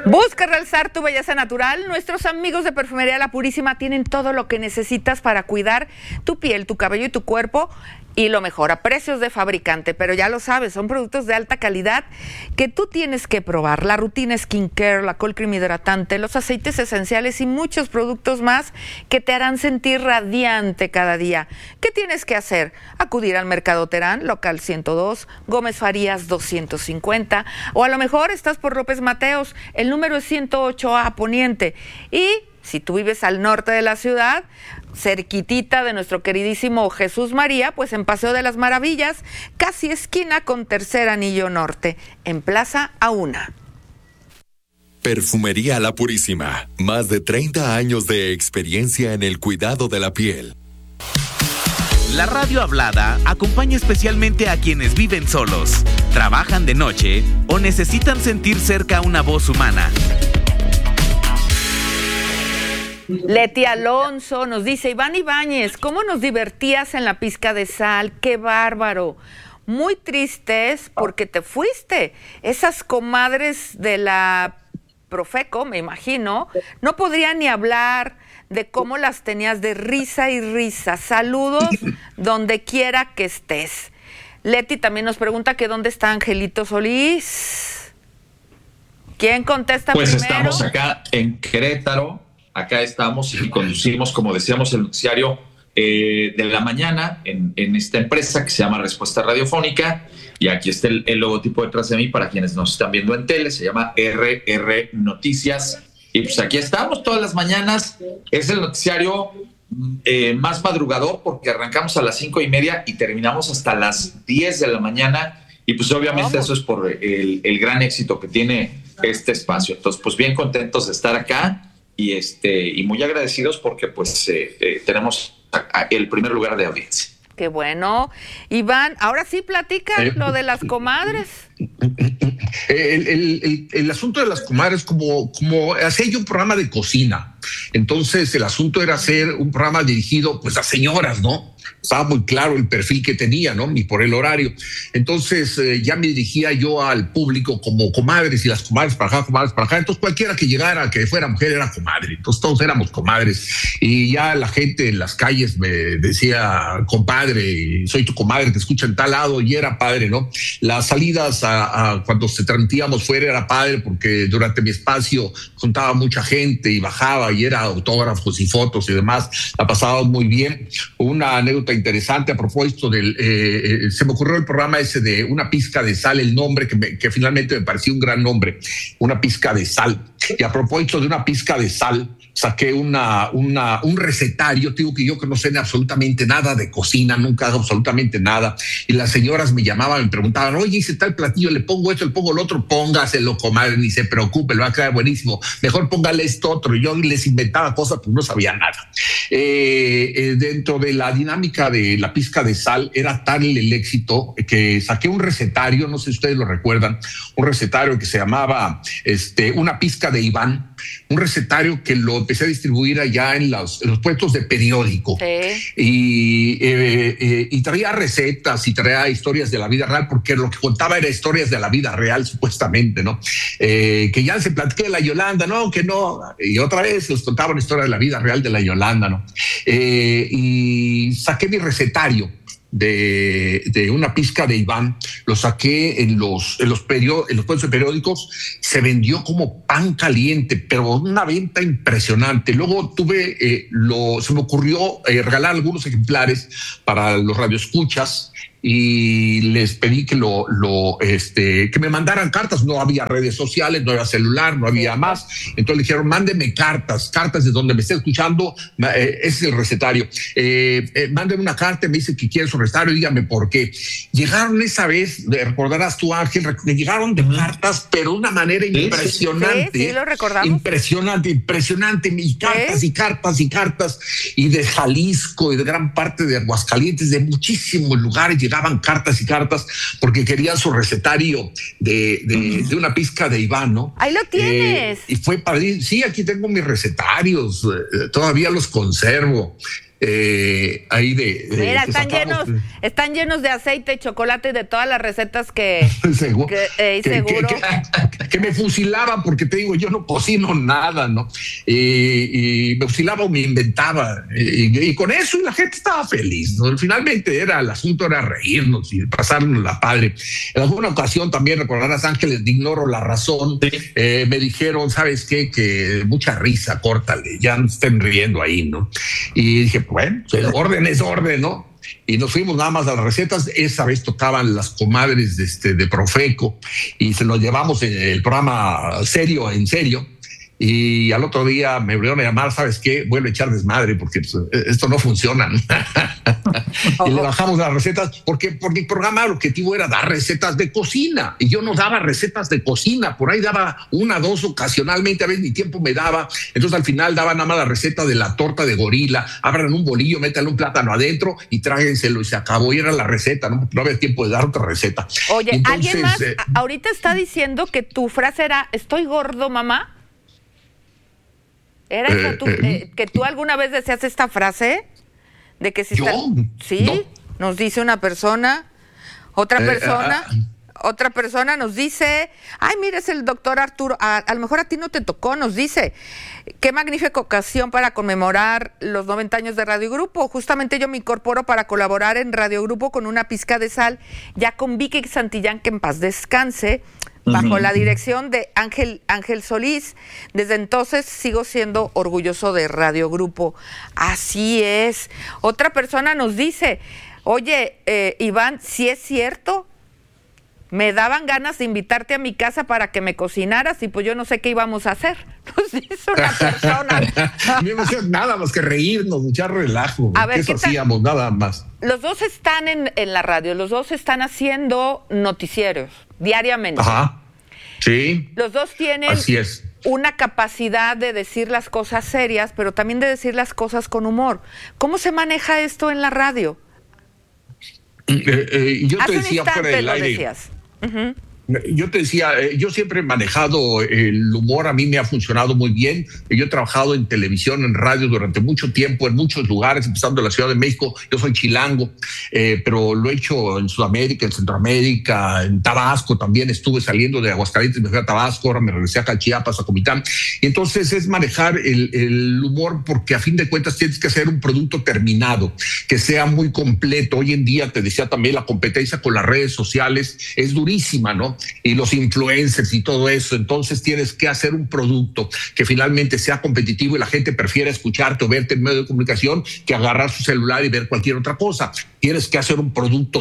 Busca realzar tu belleza natural. Nuestros amigos de Perfumería La Purísima tienen todo lo que necesitas para cuidar tu piel, tu cabello y tu cuerpo, y lo mejor a precios de fabricante. Pero ya lo sabes, son productos de alta calidad que tú tienes que probar. La rutina skincare, la Cold Cream hidratante, los aceites esenciales y muchos productos más que te harán sentir radiante cada día. ¿Qué tienes que hacer? Acudir al Mercado Terán, local 102, Gómez Farías 250, o a lo mejor estás por López Mateos, el número es 108A Poniente. Y si tú vives al norte de la ciudad, cerquitita de nuestro queridísimo Jesús María, pues en Paseo de las Maravillas, casi esquina con Tercer Anillo Norte, en Plaza Auna. Perfumería La Purísima, más de 30 años de experiencia en el cuidado de la piel. La radio hablada acompaña especialmente a quienes viven solos, trabajan de noche o necesitan sentir cerca una voz humana. Leti Alonso nos dice: Iván Ibáñez, ¿cómo nos divertías en la pizca de sal? ¡Qué bárbaro! Muy tristes porque te fuiste. Esas comadres de la Profeco, me imagino, no podrían ni hablar de cómo las tenías de risa y risa. Saludos donde quiera que estés. Leti también nos pregunta que dónde está Angelito Solís. ¿Quién contesta pues primero? Pues estamos acá en Querétaro. Acá estamos y conducimos, como decíamos, el noticiario de la mañana en esta empresa que se llama Respuesta Radiofónica. Y aquí está el logotipo detrás de mí para quienes nos están viendo en tele. Se llama RR Noticias. Y pues aquí estamos todas las mañanas. Es el noticiario más madrugador porque arrancamos a las 5:30 y terminamos hasta las 10 de la mañana. Y pues obviamente eso es por el gran éxito que tiene este espacio. Entonces, pues bien contentos de estar acá. Y muy agradecidos porque pues tenemos el primer lugar de audiencia. Qué bueno. Iván, ahora sí platica lo de las comadres. El asunto de las comadres, como hacía yo un programa de cocina, entonces el asunto era hacer un programa dirigido pues a señoras, ¿no? Estaba muy claro el perfil que tenía, ¿no? Y por el horario. Entonces ya me dirigía yo al público como comadres, y las comadres para acá, comadres para acá. Entonces cualquiera que llegara, que fuera mujer, era comadre. Entonces todos éramos comadres. Y ya la gente en las calles me decía: compadre, soy tu comadre, te escucho en tal lado, y era padre, ¿no? Las salidas cuando se transmitíamos fuera era padre porque durante mi espacio juntaba mucha gente y bajaba y era autógrafos y fotos y demás. La pasaba muy bien. Una anécdota interesante a propósito se me ocurrió el programa ese de Una Pizca de Sal, el nombre que finalmente me pareció un gran nombre, Una Pizca de Sal. Y a propósito de Una Pizca de Sal, saqué un recetario. Digo que yo que no sé absolutamente nada de cocina, nunca hago absolutamente nada, y las señoras me llamaban, me preguntaban: oye, hice tal platillo, le pongo esto, le pongo el otro. Póngaselo, comadre, ni se preocupe, le va a quedar buenísimo, mejor póngale esto otro. Y yo les inventaba cosas, pues no sabía nada. Dentro de la dinámica de la pizca de sal era tal el éxito que saqué un recetario, no sé si ustedes lo recuerdan, un recetario que se llamaba Una Pizca de Iván, un recetario que lo empecé a distribuir allá en los puestos de periódico. Sí. Y traía recetas y traía historias de la vida real, porque lo que contaba era historias de la vida real, supuestamente, ¿no? Que ya se platiqué de la Yolanda, no, que no. Y otra vez les contaba una historia de la vida real de la Yolanda, ¿no? Y saqué mi recetario de Una Pizca de Iván, lo saqué en los puestos de periódicos. Se vendió como pan caliente, pero una venta impresionante. Luego se me ocurrió regalar algunos ejemplares para los radioescuchas, y les pedí que que me mandaran cartas. No había redes sociales, no había celular, no había más. Entonces le dijeron: mándenme cartas de donde me esté escuchando. Ese es el recetario. Mándenme una carta, me dice que quiere su recetario, dígame por qué. Llegaron esa vez, recordarás tú, Ángel, llegaron de cartas, pero de una manera impresionante. Sí, lo recordamos. Impresionante. Y cartas, y cartas, y cartas. Y de Jalisco y de gran parte de Aguascalientes, de muchísimos lugares, llegaban cartas y cartas porque querían su recetario de Una Pizca de Iván, ¿no? Ahí lo tienes. Y fue padrísimo. Sí, aquí tengo mis recetarios, todavía los conservo. ahí de mira, están llenos de aceite y chocolate de todas las recetas que seguro que me fusilaban, porque te digo, yo no cocino nada, ¿no? Y me fusilaba o me inventaba, y con eso la gente estaba feliz, ¿no? Finalmente el asunto era reírnos y pasarnos la padre. En alguna ocasión también, recordarás, Ángeles, de Ignoro la Razón, sí. Me dijeron, ¿sabes qué? Que mucha risa, córtale, ya no estén riendo ahí, ¿no? Y dije, bueno, el orden es orden, ¿no? Y nos fuimos nada más a las recetas. Esa vez tocaban las comadres de Profeco y se los llevamos en el programa Serio en Serio. Y al otro día me volvieron a llamar, ¿sabes qué? Vuelve a echar desmadre porque esto no funciona. Y le bajamos las recetas porque el programa, el objetivo era dar recetas de cocina, y yo no daba recetas de cocina, por ahí daba 1 o 2 ocasionalmente, a veces ni tiempo me daba. Entonces al final daba nada más la receta de la torta de gorila: abran un bolillo, métanle un plátano adentro y tráguenselo, y se acabó, y era la receta, no había tiempo de dar otra receta. Oye, entonces, ¿alguien más ahorita está diciendo que tu frase era "estoy gordo, mamá"? ¿Era esa que tú alguna vez decías esta frase? De que si ¿yo? Sí, no. Nos dice una persona, otra persona nos dice, ay, mira, es el doctor Arturo, a lo mejor a ti no te tocó, nos dice, qué magnífica ocasión para conmemorar los 90 años de Radio Grupo. Justamente yo me incorporo para colaborar en Radio Grupo con una pizca de sal, ya con Vicky Santillán, que en paz descanse, bajo la dirección de Ángel Solís. Desde entonces sigo siendo orgulloso de Radio Grupo. Así es. Otra persona nos dice, oye, Iván, ¿sí es cierto? Me daban ganas de invitarte a mi casa para que me cocinaras y pues yo no sé qué íbamos a hacer. Nos dice una persona. No íbamos a hacer nada más que reírnos, echar relajo. A ver, ¿qué hacíamos? Nada más. Los dos están en la radio, los dos están haciendo noticieros diariamente. Ajá, sí. Los dos tienen una capacidad de decir las cosas serias, pero también de decir las cosas con humor. ¿Cómo se maneja esto en la radio? Yo te decía fuera del aire. Decías. Uh-huh. Yo te decía, yo siempre he manejado el humor, a mí me ha funcionado muy bien. Yo he trabajado en televisión, en radio durante mucho tiempo, en muchos lugares, empezando en la Ciudad de México. Yo soy chilango, pero lo he hecho en Sudamérica, en Centroamérica, en Tabasco también. Estuve saliendo de Aguascalientes, me fui a Tabasco, ahora me regresé acá a Chiapas, a Comitán. Y entonces es manejar el humor, porque a fin de cuentas tienes que hacer un producto terminado, que sea muy completo. Hoy en día, te decía también, la competencia con las redes sociales es durísima, ¿no? Y los influencers y todo eso. Entonces tienes que hacer un producto que finalmente sea competitivo y la gente prefiera escucharte o verte en medio de comunicación que agarrar su celular y ver cualquier otra cosa. Tienes que hacer un producto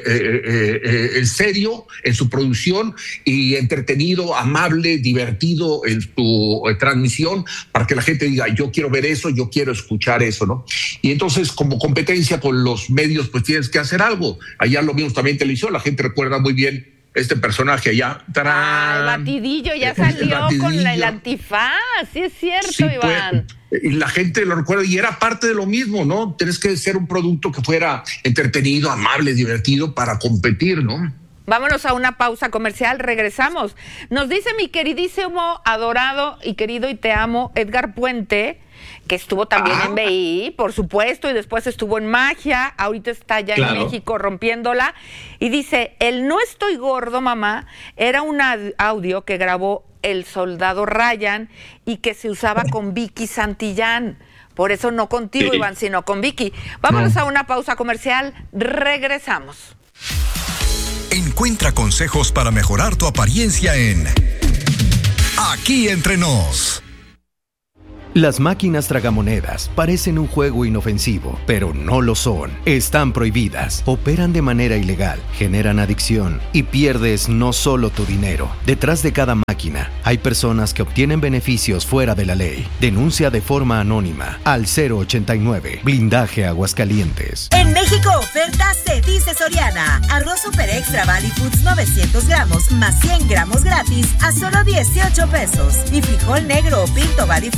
serio en su producción y entretenido, amable, divertido en su transmisión, para que la gente diga, yo quiero ver eso, yo quiero escuchar eso, ¿no? Y entonces, como competencia con los medios, pues tienes que hacer algo. Allá lo vimos también en televisión, la gente recuerda muy bien este personaje allá. ¡Tarán! El batidillo ya salió con el antifaz, sí es cierto, sí, Iván. Y la gente lo recuerda, y era parte de lo mismo, ¿no? Tienes que ser un producto que fuera entretenido, amable, divertido para competir, ¿no? Vámonos a una pausa comercial, regresamos. Nos dice mi queridísimo, adorado y querido y te amo, Edgar Puente, que estuvo también en BI, por supuesto, y después estuvo en Magia, ahorita está ya en México rompiéndola, y dice, el "no estoy gordo, mamá" era un audio que grabó el soldado Ryan y que se usaba con Vicky Santillán. Por eso no contigo, Iván, sino con Vicky. Vámonos a una pausa comercial, regresamos. Encuentra consejos para mejorar tu apariencia en Aquí Entre Nos. Las máquinas tragamonedas parecen un juego inofensivo, pero no lo son. Están prohibidas, operan de manera ilegal, generan adicción y pierdes no solo tu dinero. Detrás de cada máquina hay personas que obtienen beneficios fuera de la ley. Denuncia de forma anónima al 089 Blindaje Aguascalientes. En México, oferta se dice Soriana. Arroz Super Extra Valley Foods 900 gramos más 100 gramos gratis a solo 18 pesos. Y frijol negro o pinto Valley Foods 900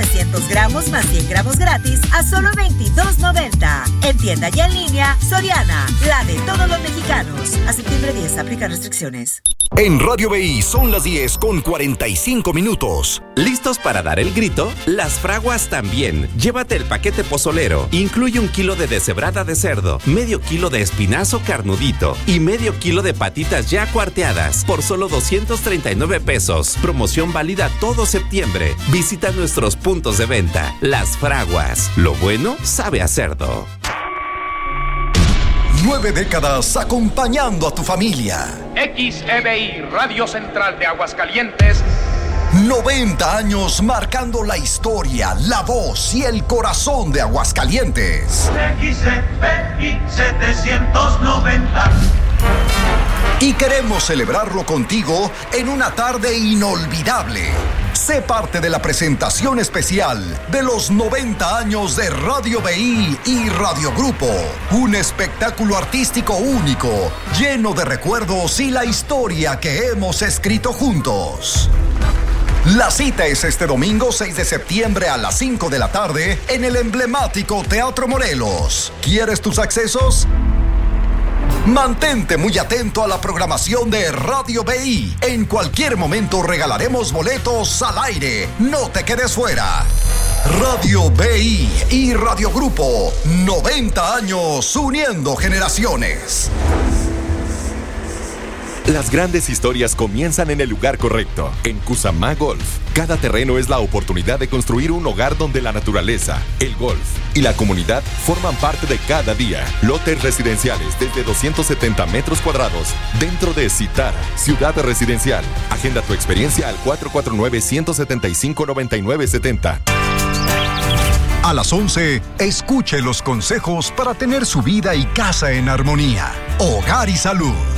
900 gramos más 100 gramos gratis a solo $22.90. En tienda y en línea, Soriana, la de todos los mexicanos. A septiembre 10, aplica restricciones. En Radio BI son las 10:45. ¿Listos para dar el grito? Las Fraguas también. Llévate el paquete pozolero. Incluye 1 kilo de deshebrada de cerdo, medio kilo de espinazo carnudito y medio kilo de patitas ya cuarteadas por solo 239 pesos. Promoción válida todo septiembre. Visita nuestros puntos de venta. Las Fraguas. Lo bueno sabe a cerdo. 9 décadas acompañando a tu familia. XEBI, Radio Central de Aguascalientes. 90 años marcando la historia, la voz y el corazón de Aguascalientes. XEBI 790. Y queremos celebrarlo contigo en una tarde inolvidable. Sé parte de la presentación especial de los 90 años de Radio BI y Radio Grupo. Un espectáculo artístico único, lleno de recuerdos y la historia que hemos escrito juntos. La cita es este domingo 6 de septiembre a las 5 de la tarde en el emblemático Teatro Morelos. ¿Quieres tus accesos? Mantente muy atento a la programación de Radio BI. En cualquier momento regalaremos boletos al aire. No te quedes fuera. Radio BI y Radio Grupo, 90 años uniendo generaciones. Las grandes historias comienzan en el lugar correcto, en Cusamá Golf. Cada terreno es la oportunidad de construir un hogar donde la naturaleza, el golf y la comunidad forman parte de cada día. Lotes residenciales desde 270 metros cuadrados dentro de Citara, ciudad residencial. Agenda tu experiencia al 449-175-9970. A las 11, escuche los consejos para tener su vida y casa en armonía. Hogar y salud.